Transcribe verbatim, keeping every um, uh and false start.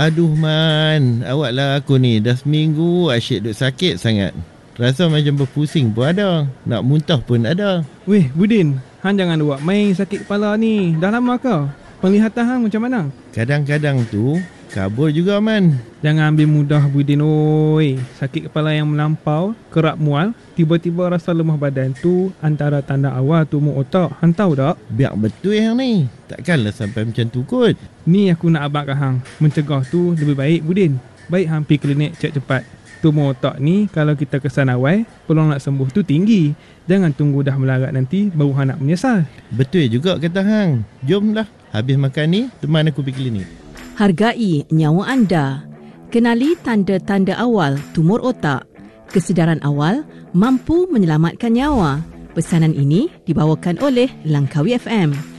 Aduh Man, awak lah aku ni. Dah seminggu asyik duk sakit sangat. Rasa macam berpusing pun ada. Nak muntah pun ada. Weh Budin, hang jangan buat main sakit kepala ni. Dah lama kau? Penglihatan hang macam mana? Kadang-kadang tu kabur juga Man. Jangan ambil mudah Budin oi. Sakit kepala yang melampau, kerap mual, tiba-tiba rasa lemah badan tu antara tanda awal tumor otak. Hang tahu tak? Biar betul yang ni. Takkanlah sampai macam tu kot. Ni aku nak abang kat hang. Mencegah tu lebih baik Budin. Baik hang pergi klinik cek cepat. Tumor otak ni kalau kita kesan awal, peluang nak sembuh tu tinggi. Jangan tunggu dah melarat nanti baru hang nak menyesal. Betul juga kata hang. Jomlah. Habis makan ni, teman aku pergi klinik. Hargai nyawa anda. Kenali tanda-tanda awal tumor otak. Kesedaran awal mampu menyelamatkan nyawa. Pesanan ini dibawakan oleh Langkawi F M.